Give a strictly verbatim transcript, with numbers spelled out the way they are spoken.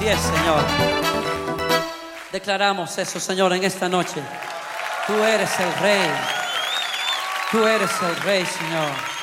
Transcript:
Así es, Señor. Declaramos eso, Señor, en esta noche. Tú eres el Rey. Tú eres el Rey, Señor.